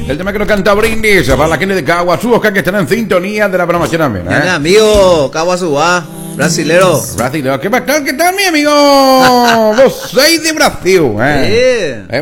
El tema que nos canta Brindis para la gente de Caguazú, que están en sintonía de la promoción también. Mi amigo Caguazú, brasilero. Brasilero, ¿qué tal, mi amigo? Vos sois de Brasil, Sí.